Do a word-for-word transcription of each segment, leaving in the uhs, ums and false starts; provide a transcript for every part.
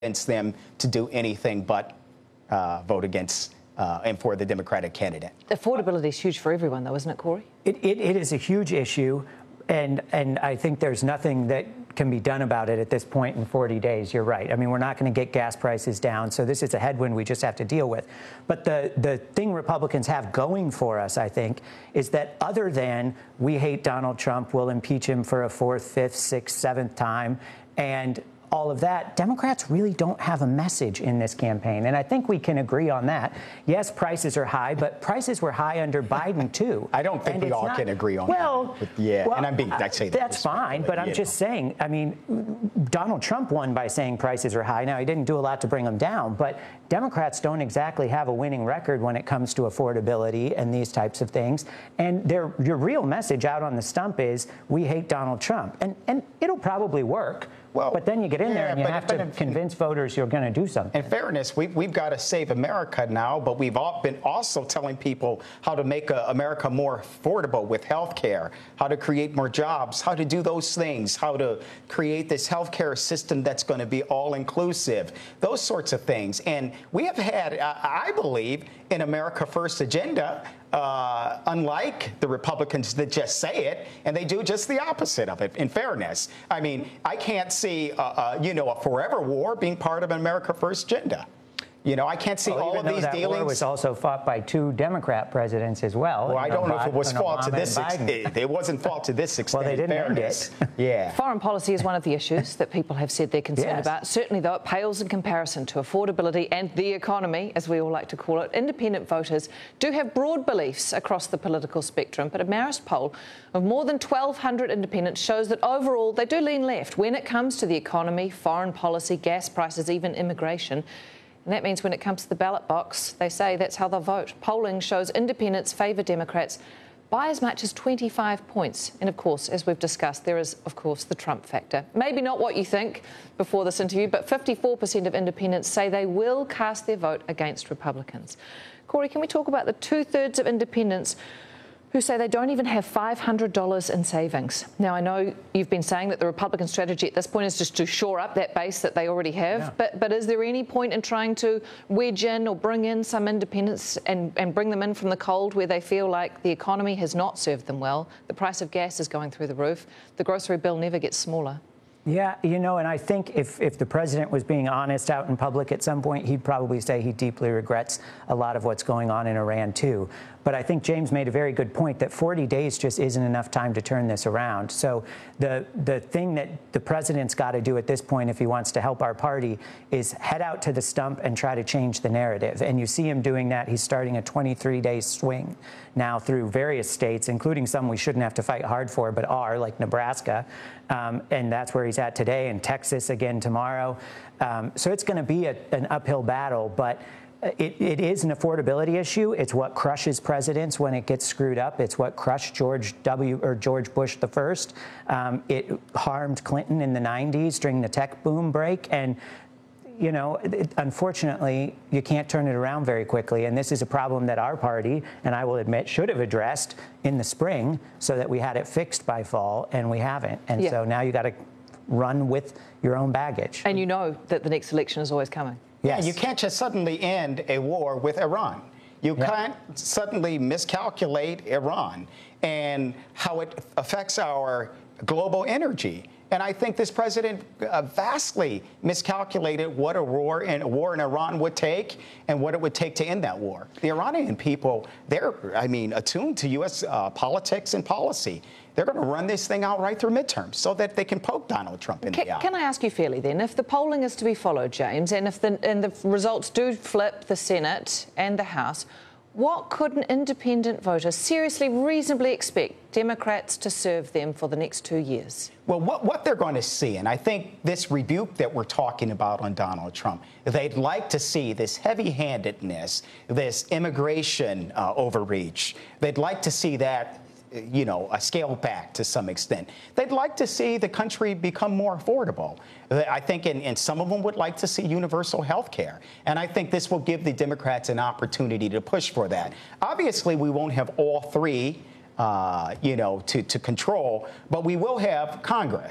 convince them to do anything but uh, vote against uh, and for the Democratic candidate. Affordability is huge for everyone, though, isn't it, Corey? It, it, it is a huge issue, and and I think there's nothing that can be done about it at this point in forty days. You're right. I mean, we're not going to get gas prices down, so this is a headwind we just have to deal with. But the, the thing Republicans have going for us, I think, is that other than we hate Donald Trump, we'll impeach him for a fourth, fifth, sixth, seventh time, and all of that, Democrats really don't have a message in this campaign. And I think we can agree on that. Yes, prices are high, but prices were high under Biden, too. I don't think and we all not, can agree on well, that. Well, yeah, well, and I'm being, I say that that's fine, but I'm just know. saying, I mean, Donald Trump won by saying prices are high. Now, he didn't do a lot to bring them down, but Democrats don't exactly have a winning record when it comes to affordability and these types of things. And their, your real message out on the stump is, we hate Donald Trump. And, and it'll probably work. Well, but then you get in yeah, there and you but, have but to in, convince voters you're going to do something. In fairness, we, we've got to save America now, but we've all been also telling people how to make uh, America more affordable with health care, how to create more jobs, how to do those things, how to create this health care system that's going to be all-inclusive, those sorts of things. And we have had, uh, I believe, an America First agenda, uh, unlike the Republicans that just say it, and they do just the opposite of it, in fairness. I mean, I can't see, uh, uh, you know, a forever war being part of an America First agenda. You know, I can't see well, all of these that dealings. War was also fought by two Democrat presidents as well. Well, I don't know, know if it was fault to this extent. It, it wasn't fault to this extent. Well, they didn't end it. Yeah. Foreign policy is one of the issues that people have said they're concerned yes. about. Certainly, though, it pales in comparison to affordability and the economy, as we all like to call it. Independent voters do have broad beliefs across the political spectrum, but a Marist poll of more than twelve hundred independents shows that overall they do lean left when it comes to the economy, foreign policy, gas prices, even immigration. And that means when it comes to the ballot box, they say that's how they'll vote. Polling shows independents favour Democrats by as much as twenty-five points. And of course, as we've discussed, there is, of course, the Trump factor. Maybe not what you think before this interview, but fifty-four percent of independents say they will cast their vote against Republicans. Corey, can we talk about the two-thirds of independents who say they don't even have five hundred dollars in savings? Now, I know you've been saying that the Republican strategy at this point is just to shore up that base that they already have, yeah. but but is there any point in trying to wedge in or bring in some independents and, and bring them in from the cold where they feel like the economy has not served them well? The price of gas is going through the roof. The grocery bill never gets smaller. Yeah, you know, and I think if, if the president was being honest out in public at some point, he'd probably say he deeply regrets a lot of what's going on in Iran, too. But I think James made a very good point that forty days just isn't enough time to turn this around. So the the thing that the president's got to do at this point, if he wants to help our party, is head out to the stump and try to change the narrative. And you see him doing that. He's starting a twenty-three day swing now through various states, including some we shouldn't have to fight hard for, but are, like Nebraska. Um, and that's where he's at today, and Texas again tomorrow. Um, so it's going to be a, an uphill battle, but It, it is an affordability issue. It's what crushes presidents when it gets screwed up. It's what crushed George W. or George Bush the first. Um, it harmed Clinton in the nineties during the tech boom break. And, you know, it, unfortunately, you can't turn it around very quickly. And this is a problem that our party, and I will admit, should have addressed in the spring so that we had it fixed by fall, and we haven't. And yeah. so now you got to run with your own baggage. And you know that the next election is always coming. Yes. Yeah, you can't just suddenly end a war with Iran. You yeah. can't suddenly miscalculate Iran and how it affects our global energy. And I think this president uh, vastly miscalculated what a war in a war in Iran would take and what it would take to end that war. The Iranian people, they're, I mean, attuned to U S uh, politics and policy. They're going to run this thing out right through midterms so that they can poke Donald Trump in can, the eye. Can I ask you fairly then, if the polling is to be followed, James, and if the, and the results do flip the Senate and the House, what could an independent voter seriously, reasonably expect Democrats to serve them for the next two years? Well, what, what they're going to see, and I think this rebuke that we're talking about on Donald Trump, they'd like to see this heavy-handedness, this immigration uh, overreach. They'd like to see that, you know, a scale back to some extent. They'd like to see the country become more affordable. I think, and, and some of them would like to see universal health care. And I think this will give the Democrats an opportunity to push for that. Obviously, we won't have all three, uh, you know, to, to control, but we will have Congress.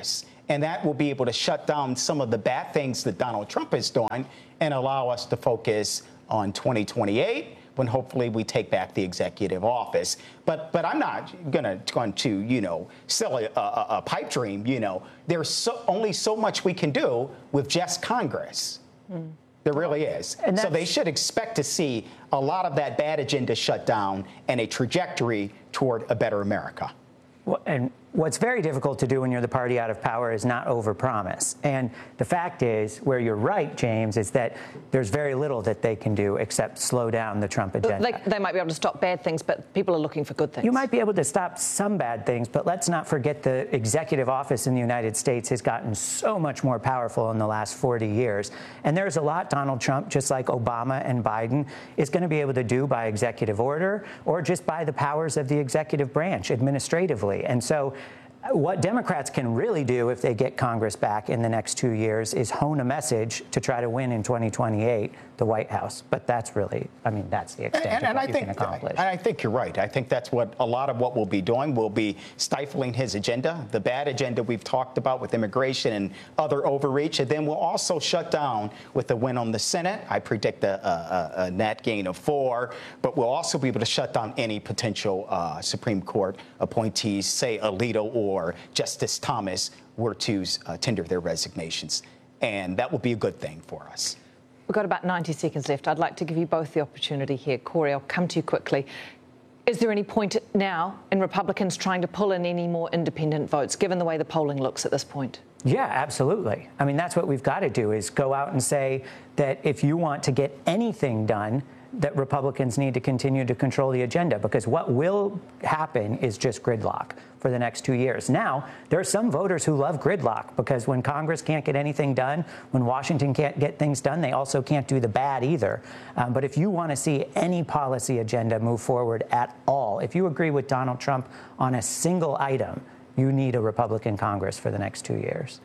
And that will be able to shut down some of the bad things that Donald Trump is doing and allow us to focus on twenty twenty-eight, when hopefully we take back the executive office. But but I'm not gonna going to you know sell a, a, a pipe dream. You know, there's so, only so much we can do with just Congress. Mm. There really is. So they should expect to see a lot of that bad agenda shut down and a trajectory toward a better America. Well, and what's very difficult to do when you're the party out of power is not overpromise. And the fact is, where you're right, James, is that there's very little that they can do except slow down the Trump agenda. They, they might be able to stop bad things, but people are looking for good things. You might be able to stop some bad things, but let's not forget the executive office in the United States has gotten so much more powerful in the last forty years. And there's a lot Donald Trump, just like Obama and Biden, is going to be able to do by executive order or just by the powers of the executive branch administratively. And so what Democrats can really do if they get Congress back in the next two years is hone a message to try to win in twenty twenty-eight the White House. But that's really, I mean, that's the extent and, of and what I you think, can accomplish. And I think you're right. I think that's what a lot of what we'll be doing. We'll be stifling his agenda, the bad agenda we've talked about with immigration and other overreach. And then we'll also shut down with the win on the Senate. I predict a, a, a net gain of four. But we'll also be able to shut down any potential uh, Supreme Court appointees, say Alito or Justice Thomas, were to uh, tender their resignations. And that will be a good thing for us. We've got about ninety seconds left. I'd like to give you both the opportunity here. Corey, I'll come to you quickly. Is there any point now in Republicans trying to pull in any more independent votes, given the way the polling looks at this point? Yeah, absolutely. I mean, that's what we've got to do, is go out and say that if you want to get anything done, that Republicans need to continue to control the agenda, because what will happen is just gridlock for the next two years. Now, there are some voters who love gridlock, because when Congress can't get anything done, when Washington can't get things done, they also can't do the bad either. Um, but if you want to see any policy agenda move forward at all, if you agree with Donald Trump on a single item, you need a Republican Congress for the next two years.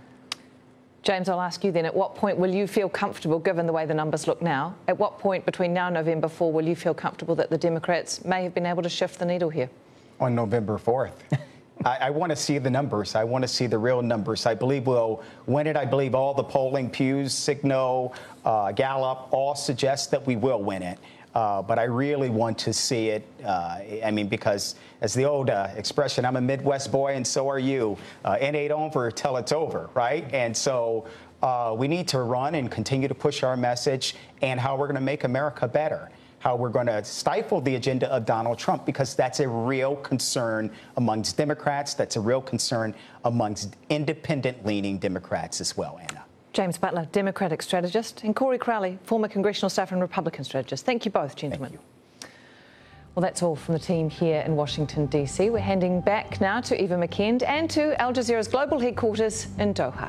James, I'll ask you then, at what point will you feel comfortable, given the way the numbers look now, at what point between now and November fourth will you feel comfortable that the Democrats may have been able to shift the needle here? On November fourth. I, I want to see the numbers. I want to see the real numbers. I believe we'll win it. I believe all the polling, Pew, Signal, uh, Gallup, all suggest that we will win it. Uh, but I really want to see it. Uh, I mean, because as the old uh, expression, I'm a Midwest boy and so are you. Uh, it ain't over till it's over, right? And so uh, we need to run and continue to push our message and how we're going to make America better, how we're going to stifle the agenda of Donald Trump, because that's a real concern amongst Democrats. That's a real concern amongst independent-leaning Democrats as well, Anna. James Butler, Democratic strategist, and Corey Crowley, former congressional staffer and Republican strategist. Thank you both, gentlemen. Thank you. Well, that's all from the team here in Washington, D C. We're handing back now to Eva McKend and to Al Jazeera's global headquarters in Doha.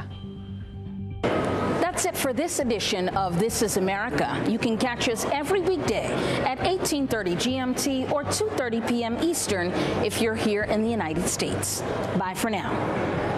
That's it for this edition of This is America. You can catch us every weekday at eighteen thirty G M T or two thirty p m Eastern if you're here in the United States. Bye for now.